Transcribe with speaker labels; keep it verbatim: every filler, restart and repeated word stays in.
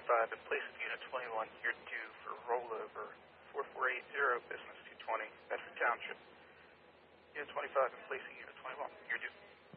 Speaker 1: twenty-five and placing unit twenty-one, you're due for rollover. four four eight zero, business two twenty, Bedford Township. Unit twenty-five and placing unit twenty-one, you're due.